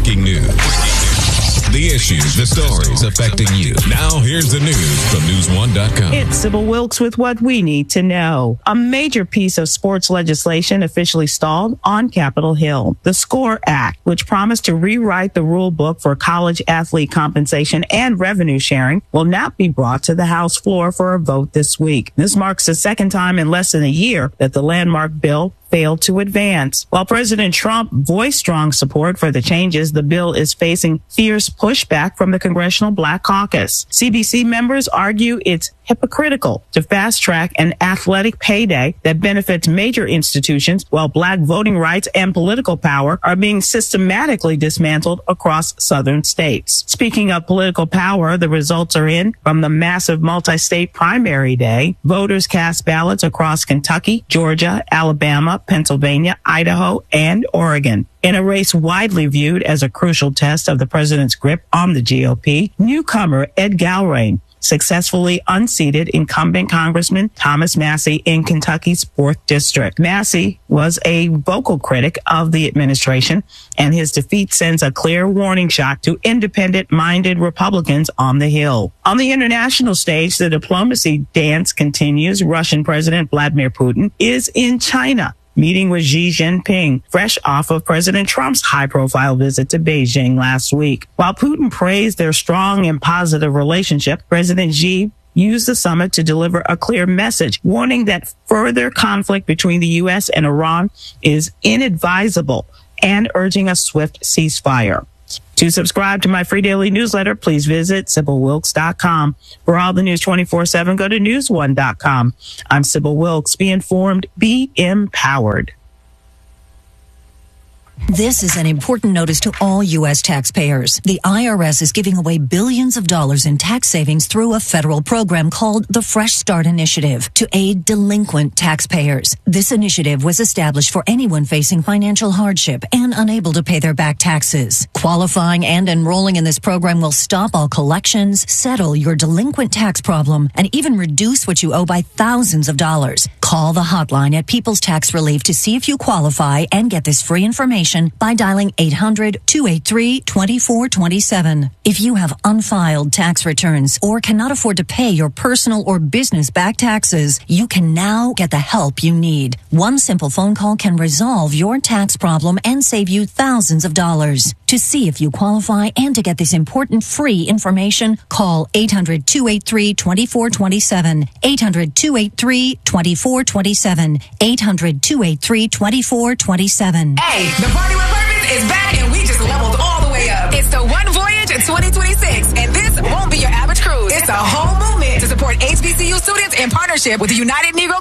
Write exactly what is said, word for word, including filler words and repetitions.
Breaking news. The issues, the stories affecting you. Now, here's the news from news one dot com. It's Sybil Wilkes with what we need to know. A major piece of sports legislation officially stalled on Capitol Hill. The SCORE Act, which promised to rewrite the rule book for college athlete compensation and revenue sharing, will not be brought to the House floor for a vote this week. This marks the second time in less than a year that the landmark bill failed to advance. While President Trump voiced strong support for the changes, the bill is facing fierce pushback from the Congressional Black Caucus. C B C members argue it's hypocritical to fast-track an athletic payday that benefits major institutions while black voting rights and political power are being systematically dismantled across southern states. Speaking of political power, the results are in from the massive multi-state primary day. Voters cast ballots across Kentucky, Georgia, Alabama, Pennsylvania, Idaho, and Oregon. In a race widely viewed as a crucial test of the president's grip on the G O P, newcomer Ed Galbraith successfully unseated incumbent Congressman Thomas Massie in Kentucky's fourth District. Massie was a vocal critic of the administration, and his defeat sends a clear warning shot to independent-minded Republicans on the Hill. On the international stage, the diplomacy dance continues. Russian President Vladimir Putin is in China, meeting with Xi Jinping, fresh off of President Trump's high-profile visit to Beijing last week. While Putin praised their strong and positive relationship, President Xi used the summit to deliver a clear message, warning that further conflict between the U S and Iran is inadvisable and urging a swift ceasefire. To subscribe to my free daily newsletter, please visit Sybil Wilkes dot com. For all the news twenty-four seven, go to news one dot com. I'm Sybil Wilkes. Be informed, be empowered. This is an important notice to all U S taxpayers. The I R S is giving away billions of dollars in tax savings through a federal program called the Fresh Start Initiative to aid delinquent taxpayers. This initiative was established for anyone facing financial hardship and unable to pay their back taxes. Qualifying and enrolling in this program will stop all collections, settle your delinquent tax problem, and even reduce what you owe by thousands of dollars. Call the hotline at People's Tax Relief to see if you qualify and get this free information by dialing eight hundred, two eight three, two four two seven. If you have unfiled tax returns or cannot afford to pay your personal or business back taxes, you can now get the help you need. One simple phone call can resolve your tax problem and save you thousands of dollars. To see if you qualify and to get this important free information, call eight hundred, two eight three, two four two seven, eight hundred, two eight three, two four two seven, eight hundred, two eight three, two four two seven. Hey, the Party with Purpose is back and we just leveled all the way up. It's the One Voyage twenty twenty-six, and this won't be your average cruise. It's a whole movement to support H B C U students in partnership with the United Negro